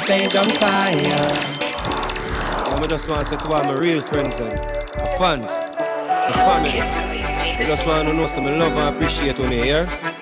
stage on fire. Yeah, I just want to say to all my real friends and my fans, my family. I just want to know some love and appreciate when you here.